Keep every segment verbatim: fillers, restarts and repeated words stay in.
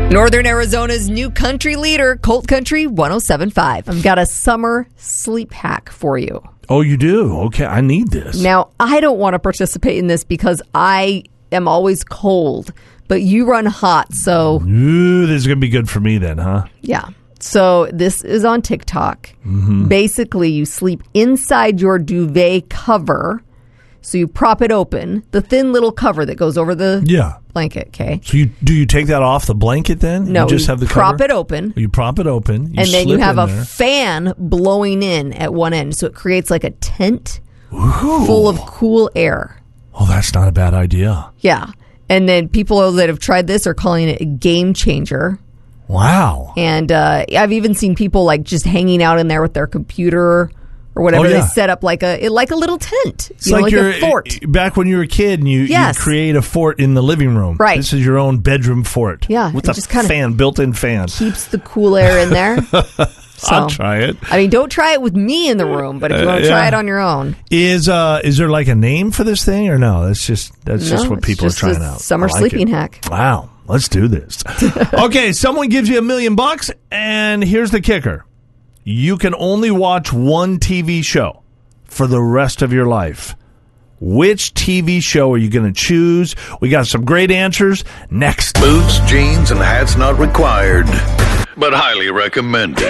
Northern Arizona's new country leader, Colt Country one oh seven point five. I've got a summer sleep hack for you. Oh, you do? Okay, I need this. Now, I don't want to participate in this because I am always cold, but you run hot, so... Ooh, this is going to be good for me then, huh? Yeah. So this is on TikTok. Mm-hmm. Basically, you sleep inside your duvet cover. So you prop it open, the thin little cover that goes over the yeah. blanket, okay? So you do you take that off the blanket then? No, you just you have the prop cover? it open. You prop it open. You and then you slip have in a there. fan blowing in at one end. So it creates like a tent Ooh. full of cool air. Oh, that's not a bad idea. Yeah. And then people that have tried this are calling it a game changer. Wow. And uh, I've even seen people like just hanging out in there with their computer or whatever. Oh, yeah. They set up like a like a little tent. It's you know, like, like you're, a fort. Back when you were a kid and you, Yes. you create a fort in the living room. Right. This is your own bedroom fort. Yeah. With it a just kinda fan, built-in fan. Keeps the cool air in there. So, I'll try it. I mean, don't try it with me in the room, but if you want to Uh, try yeah. it on your own. Is uh is there like a name for this thing or no? That's just that's No, just what it's people just are trying a out. summer I like sleeping it. hack. Wow. Let's do this. Okay, someone gives you a million bucks, and here's the kicker. You can only watch one T V show for the rest of your life. Which T V show are you going to choose? We got some great answers next. Boots, jeans, and hats not required, but highly recommended.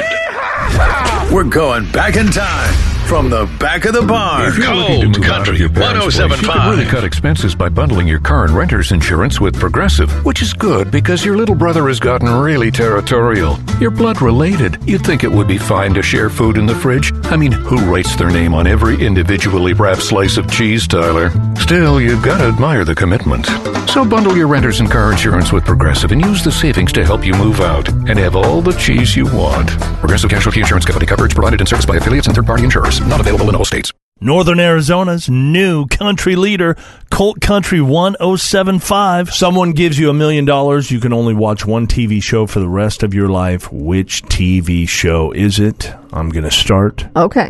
We're going back in time from the back of the barn. If you're looking to Cold move out of Country your parents' place, you can really cut expenses by bundling your car and renter's insurance with Progressive, which is good because your little brother has gotten really territorial. You're blood related. You'd think it would be fine to share food in the fridge. I mean, who writes their name on every individually wrapped slice of cheese, Tyler? Still, you've got to admire the commitment. So bundle your renter's and car insurance with Progressive and use the savings to help you move out and have all the cheese you want. Progressive Casualty Insurance Company. Coverage provided and serviced by affiliates and third-party insurers. Not available in all states. Northern Arizona's new country leader, Colt Country one oh seven point five. Someone gives you a million dollars. You can only watch one T V show for the rest of your life. Which T V show is it? I'm going to start. Okay.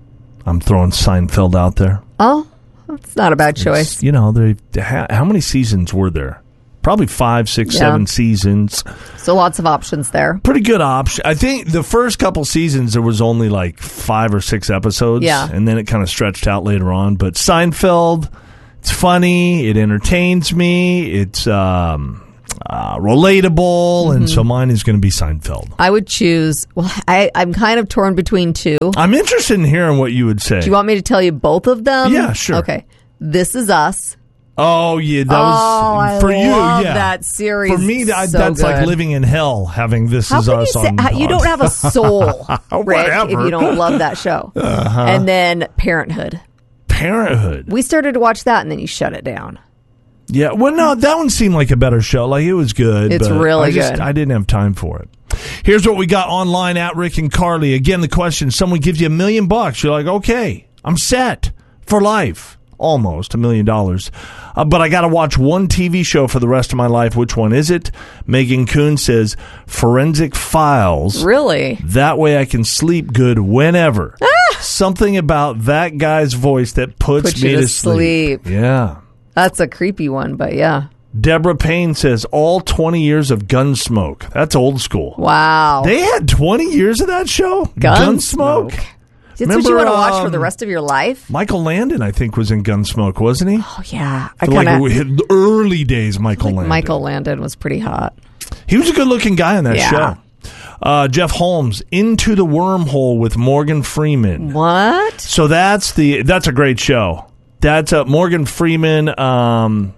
I'm throwing Seinfeld out there. Oh, that's not a bad choice. It's, you know, they how, how many seasons were there? Probably five, six, Yeah. seven seasons. So lots of options there. Pretty good option. I think the first couple seasons there was only like five or six episodes. Yeah. And then it kind of stretched out later on. But Seinfeld, it's funny. It entertains me. It's um, uh, relatable. Mm-hmm. And so mine is going to be Seinfeld. I would choose, well, I, I'm kind of torn between two. I'm interested in hearing what you would say. Do you want me to tell you both of them? Yeah, sure. Okay. This Is Us. Oh, yeah. That Oh, was I for you. love Yeah. that series. For me, that, So that's like good. living in hell having This How Is can you Us say on. how- you don't have a soul, Rick, Whatever. if you don't love that show? Uh-huh. And then Parenthood. Parenthood. We started to watch that, and then you shut it down. Yeah, well, no, that one seemed like a better show. Like, it was good. It's but really I just, good. I didn't have time for it. Here's what we got online at Rick and Carly. Again, the question, someone gives you a million bucks. You're like, okay, I'm set for life. Almost a million dollars. Uh, but I got to watch one T V show for the rest of my life. Which one is it? Megan Kuhn says Forensic Files. Really? That way I can sleep good whenever. Something about that guy's voice that puts Puts me you to to sleep. sleep. Yeah. That's a creepy one, but yeah. Deborah Payne says all twenty years of Gunsmoke. That's old school. Wow. They had twenty years of that show? Gunsmoke. That's what you Remember, want to watch for um, the rest of your life? Michael Landon, I think, was in Gunsmoke, wasn't he? Oh, yeah. I For kind like of... the early days, Michael Like Landon. Michael Landon was pretty hot. He was a good-looking guy on that Yeah. show. Uh, Jeff Holmes, Into the Wormhole with Morgan Freeman. What? So that's the that's a great show. That's uh, Morgan Freeman. Um,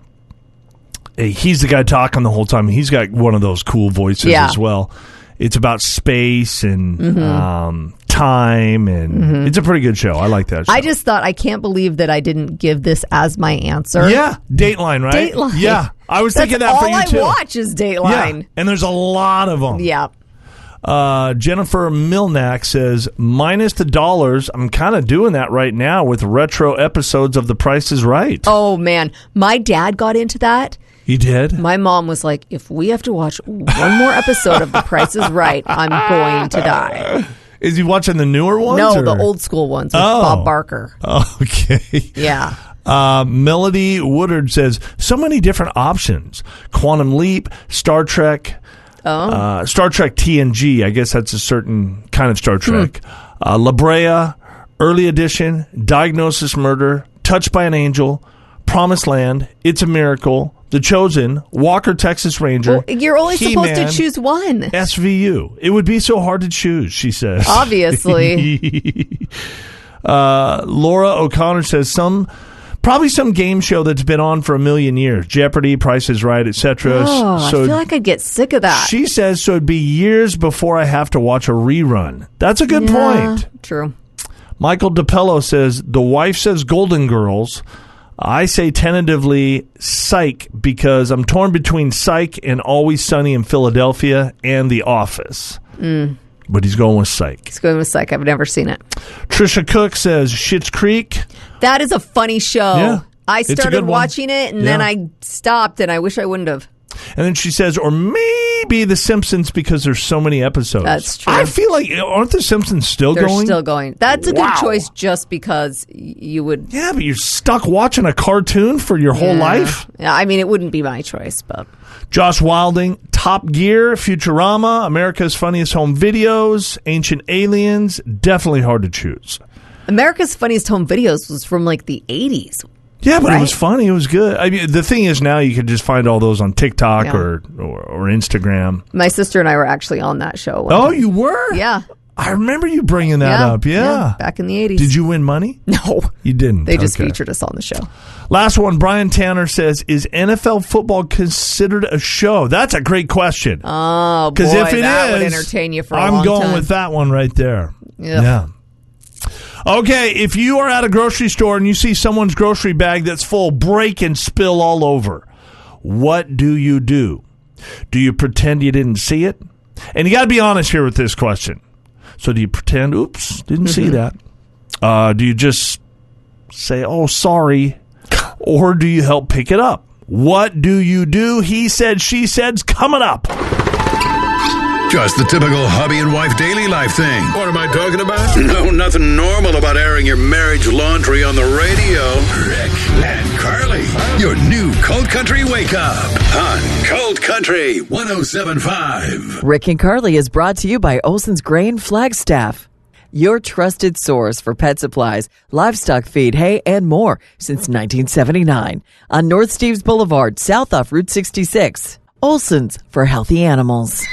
he's the guy talking the whole time. He's got one of those cool voices Yeah. as well. It's about space and Mm-hmm. um, time, and Mm-hmm. it's a pretty good show. I like that show. I just thought, I can't believe that I didn't give this as my answer. yeah, Dateline, right? Dateline. Yeah, I was That's thinking that all for you I too. watch is Yeah, Dateline. and there's a lot of them. Yeah. Uh, Jennifer Milnack says, minus the dollars, I'm kind of doing that right now with retro episodes of The Price is Right. Oh, man. My dad got into that. You did? My mom was like, if we have to watch one more episode of The Price is Right, I'm going to die. Is he watching the newer ones? No, or- the old school ones with Oh. Bob Barker. Okay. Yeah. Uh, Melody Woodard says, so many different options. Quantum Leap, Star Trek, Oh. Uh, Star Trek T N G, I guess that's a certain kind of Star Trek. Hmm. Uh, La Brea, Early Edition, Diagnosis Murder, Touched by an Angel, Promised Land, It's a Miracle, The Chosen, Walker, Texas Ranger. Well, you're only He-Man, supposed to choose one. S V U. It would be so hard to choose, she says. Obviously. uh, Laura O'Connor says some... Probably some game show that's been on for a million years. Jeopardy, Price is Right, et cetera. Oh, so I feel like I'd get sick of that. She says so it'd be years before I have to watch a rerun. That's a good yeah, point. True. Michael DePello says, the wife says Golden Girls. I say tentatively Psych because I'm torn between Psych and Always Sunny in Philadelphia and The Office. Mm. But he's going with Psych. He's going with Psych. I've never seen it. Trisha Cook says Schitt's Creek. That is a funny show. Yeah, I started watching it, and yeah. then I stopped, and I wish I wouldn't have. And then she says, or maybe The Simpsons because there's so many episodes. That's true. I feel like, aren't The Simpsons still They're going? still going. That's a Wow. good choice just because you would... Yeah, but you're stuck watching a cartoon for your whole Yeah. life? Yeah, I mean, it wouldn't be my choice, but... Josh Wilding, Top Gear, Futurama, America's Funniest Home Videos, Ancient Aliens, definitely hard to choose. America's Funniest Home Videos was from, like, the eighties. Yeah, but right? it was funny. It was good. I mean, the thing is now you can just find all those on TikTok Yeah. or, or or Instagram. My sister and I were actually on that show. one Oh, time. you were? Yeah. I remember you bringing that yeah. up. Yeah. Back in the eighties. Did you win money? No. You didn't. They just Okay. featured us on the show. Last one, Brian Tanner says, is N F L football considered a show? That's a great question. Oh, boy, Because if it that would is, entertain you for a I'm long going time. with that one right there. Ugh. Yeah. Okay, if you are at a grocery store and you see someone's grocery bag that's full, break and spill all over, what do you do? Do you pretend you didn't see it? And you got to be honest here with this question. So do you pretend, oops, didn't see that? Uh, do you just say, oh, sorry? Or do you help pick it up? What do you do? He said, she said's coming up. Just the typical hubby and wife daily life thing. What am I talking about? No, nothing normal about airing your marriage laundry on the radio. Rick and Carly, your new Cold Country Wake Up on Cold Country one oh seven point five. Rick and Carly is brought to you by Olson's Grain Flagstaff, your trusted source for pet supplies, livestock feed, hay, and more since nineteen seventy-nine. On North Steves Boulevard, south off Route sixty-six. Olson's for healthy animals.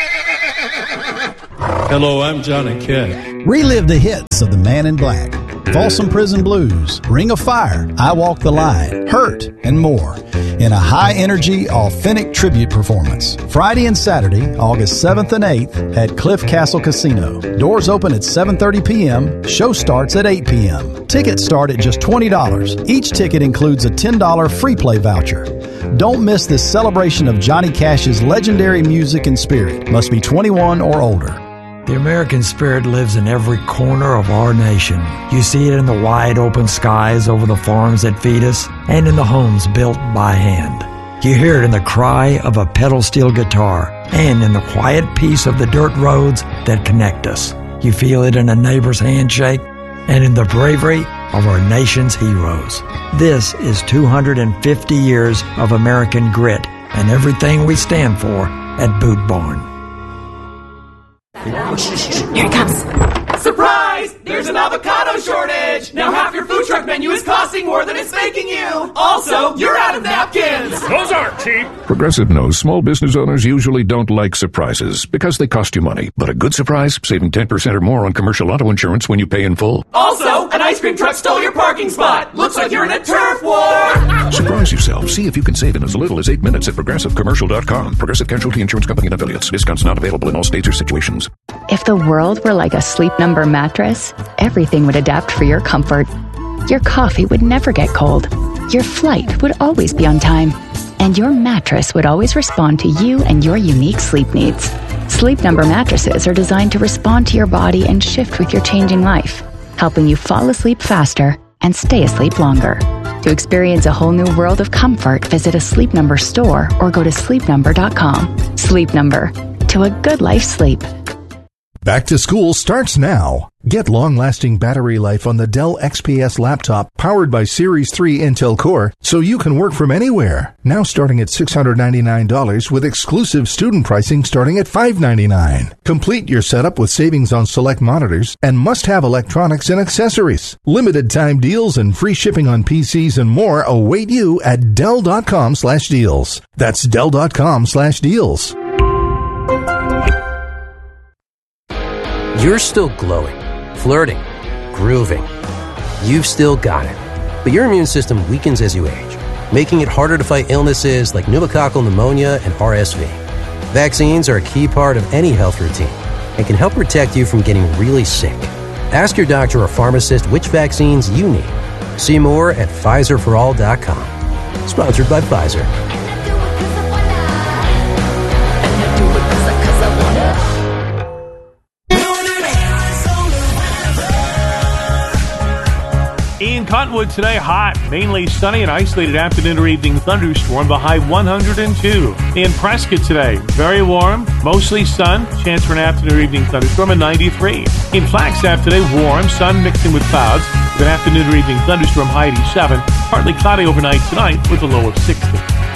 Hello, I'm Johnny Cash. Relive the hits of The Man in Black, Folsom Prison Blues, Ring of Fire, I Walk the Line, Hurt, and more in a high-energy, authentic tribute performance. Friday and Saturday, August seventh and eighth at Cliff Castle Casino. Doors open at seven thirty p.m. Show starts at eight p.m. Tickets start at just twenty dollars. Each ticket includes a ten dollars free play voucher. Don't miss this celebration of Johnny Cash's legendary music and spirit. Must be twenty-one or older. The American spirit lives in every corner of our nation. You see it in the wide open skies over the farms that feed us and in the homes built by hand. You hear it in the cry of a pedal steel guitar and in the quiet peace of the dirt roads that connect us. You feel it in a neighbor's handshake and in the bravery of our nation's heroes. This is two hundred fifty years of American grit and everything we stand for at Boot Barn. Here it comes. Surprise! There's an avocado shortage! Now half your food truck menu is costing more than it's making you! Also, you're out of napkins! Those aren't cheap. Progressive knows small business owners usually don't like surprises because they cost you money. But a good surprise, saving ten percent or more on commercial auto insurance when you pay in full. Also, an ice cream truck stole your parking spot! Looks like you're in a turf war! Surprise yourself. See if you can save in as little as eight minutes at progressive commercial dot com. Progressive Casualty Insurance Company and affiliates. Discounts not available in all states or situations. If the world were like a Sleep Number mattress, everything would adapt for your comfort. Your coffee would never get cold. Your flight would always be on time. And your mattress would always respond to you and your unique sleep needs. Sleep Number mattresses are designed to respond to your body and shift with your changing life, helping you fall asleep faster and stay asleep longer. To experience a whole new world of comfort, visit a Sleep Number store or go to sleep number dot com. Sleep Number. To a good life sleep. Back to school starts now. Get long-lasting battery life on the Dell X P S laptop powered by Series three Intel Core so you can work from anywhere. Now starting at six hundred ninety-nine dollars with exclusive student pricing starting at five hundred ninety-nine dollars. Complete your setup with savings on select monitors and must-have electronics and accessories. Limited time deals and free shipping on P Cs and more await you at Dell.com slash deals. That's Dell.com slash deals. You're still glowing, flirting, grooving. You've still got it. But your immune system weakens as you age, making it harder to fight illnesses like pneumococcal pneumonia and R S V. Vaccines are a key part of any health routine and can help protect you from getting really sick. Ask your doctor or pharmacist which vaccines you need. See more at Pfizer for all dot com. Sponsored by Pfizer. In Cottonwood today, hot, mainly sunny, and isolated afternoon or evening thunderstorm, the high one hundred two. In Prescott today, very warm, mostly sun, chance for an afternoon or evening thunderstorm, at ninety-three. In Flagstaff today, warm, sun mixing with clouds, with an afternoon or evening thunderstorm, high eighty-seven. Partly cloudy overnight tonight with a low of sixty.